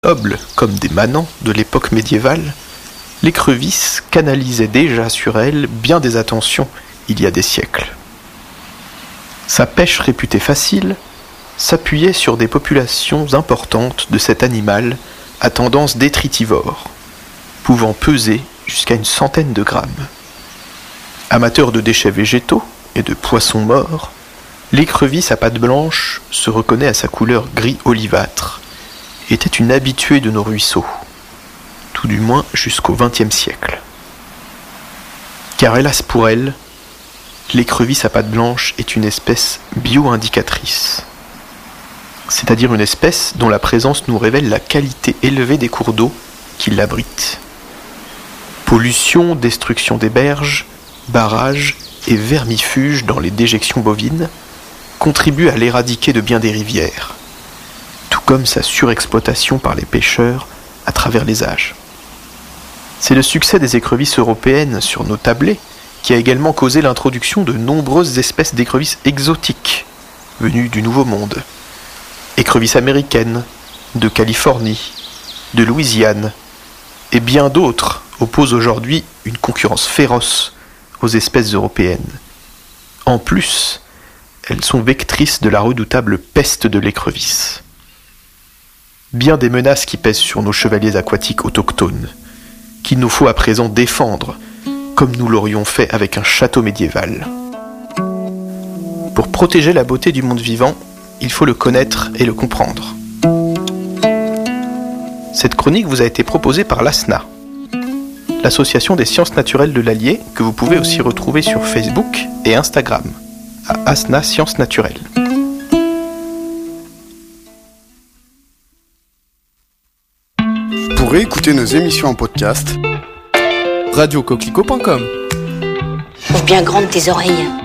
Nobles comme des manants de l'époque médiévale, l'écrevisse canalisait déjà sur elle bien des attentions il y a des siècles. Sa pêche réputée facile s'appuyait sur des populations importantes de cet animal à tendance détritivore, pouvant peser jusqu'à 100 grammes. Amateur de déchets végétaux et de poissons morts, l'écrevisse à pattes blanches se reconnaît à sa couleur gris olivâtre, était une habituée de nos ruisseaux, tout du moins jusqu'au XXe siècle. Car hélas pour elle, l'écrevisse à pattes blanches est une espèce bio-indicatrice, c'est-à-dire une espèce dont la présence nous révèle la qualité élevée des cours d'eau qui l'abritent. Pollution, destruction des berges, barrages et vermifuges dans les déjections bovines contribuent à l'éradiquer de bien des rivières, tout comme sa surexploitation par les pêcheurs à travers les âges. C'est le succès des écrevisses européennes sur nos tablets qui a également causé l'introduction de nombreuses espèces d'écrevisses exotiques venues du Nouveau Monde. Écrevisses américaines, de Californie, de Louisiane, et bien d'autres opposent aujourd'hui une concurrence féroce aux espèces européennes. En plus, elles sont vectrices de la redoutable peste de l'écrevisse. Bien des menaces qui pèsent sur nos chevaliers aquatiques autochtones, qu'il nous faut à présent défendre, comme nous l'aurions fait avec un château médiéval. Pour protéger la beauté du monde vivant, il faut le connaître et le comprendre. Cette chronique vous a été proposée par l'ASNA, l'association des sciences naturelles de l'Allier, que vous pouvez aussi retrouver sur Facebook et Instagram, à ASNA Sciences Naturelles. Pour écouter nos émissions en podcast, radiocoquelicot.com. Ouvre bien grande tes oreilles.